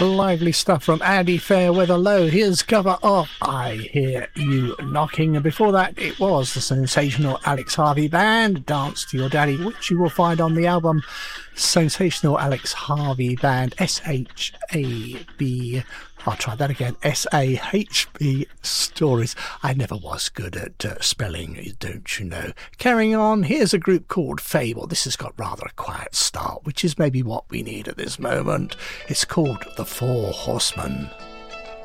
Lively stuff from Andy Fairweather Low. Here's cover of I Hear You Knocking. And before that, it was the sensational Alex Harvey Band, Dance to Your Daddy, which you will find on the album Sensational Alex Harvey Band, S-H-A-B. I'll try that again. S-A-H-B Stories. I never was good at spelling, don't you know. Carrying on, here's a group called Fable. This has got rather a quiet start, which is maybe what we need at this moment. It's called The Four Horsemen.